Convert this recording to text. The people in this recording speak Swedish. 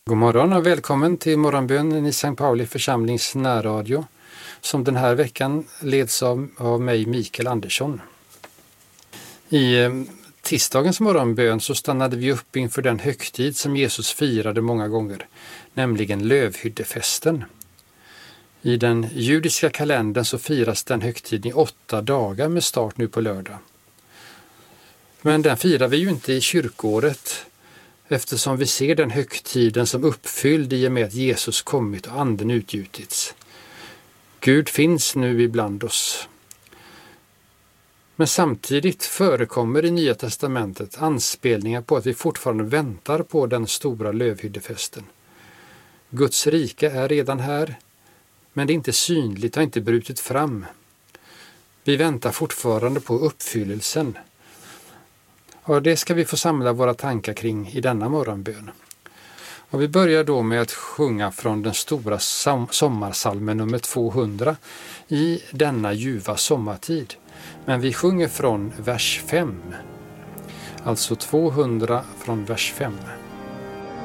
God morgon och välkommen till morgonbönen i Sankt Pauli församlings närradio som den här veckan leds av mig, Mikael Andersson. I tisdagens morgonbön så stannade vi upp inför den högtid som Jesus firade många gånger, nämligen lövhyddefesten. I den judiska kalendern så firas den högtiden i 8 dagar med start nu på lördag. Men den firar vi ju inte i kyrkåret, eftersom vi ser den högtiden som uppfylld i och med att Jesus kommit och anden utgjutits. Gud finns nu ibland oss. Men samtidigt förekommer i Nya testamentet anspelningar på att vi fortfarande väntar på den stora lövhyddefesten. Guds rike är redan här, men det är inte synligt, har inte brutit fram. Vi väntar fortfarande på uppfyllelsen. Och det ska vi få samla våra tankar kring i denna morgonbön. Och vi börjar då med att sjunga från den stora sommarsalmen nummer 200 i denna ljuva sommartid. Men vi sjunger från vers 5. Alltså 200 från vers 5.